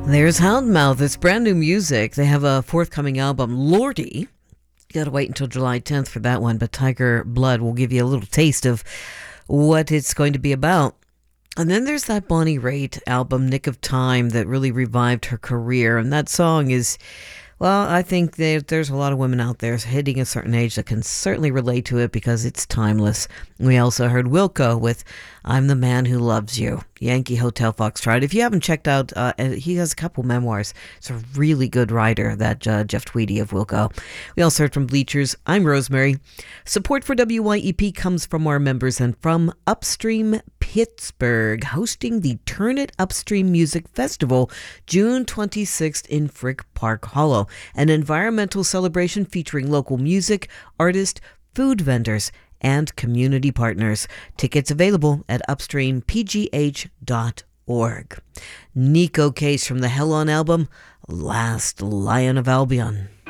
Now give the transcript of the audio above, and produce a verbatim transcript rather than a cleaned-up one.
There's Houndmouth. It's brand new music. They have a forthcoming album, Lordy. You got to wait until July tenth for that one, but Tiger Blood will give you a little taste of what it's going to be about. And then there's that Bonnie Raitt album, Nick of Time, that really revived her career. And that song is, well, I think that there's a lot of women out there hitting a certain age that can certainly relate to it because it's timeless. We also heard Wilco with I'm the Man Who Loves You, Yankee Hotel Foxtrot. If you haven't checked out, uh, he has a couple memoirs. It's a really good writer, that uh, Jeff Tweedy of Wilco. We also heard from Bleachers. I'm Rosemary. Support for W Y E P comes from our members and from Upstream Pittsburgh, hosting the Turn It Upstream Music Festival, June twenty-sixth in Frick Park Hollow, an environmental celebration featuring local music, artists, food vendors, and community partners. Tickets available at upstream p g h dot org. Nico Case from the Hell On album, Last Lion of Albion.